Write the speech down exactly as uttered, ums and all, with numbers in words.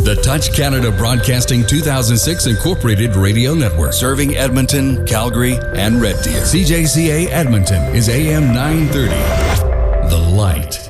the Touch Canada Broadcasting two thousand six Incorporated Radio Network, serving Edmonton, Calgary, and Red Deer. C J C A Edmonton is A M nine thirty. The Light.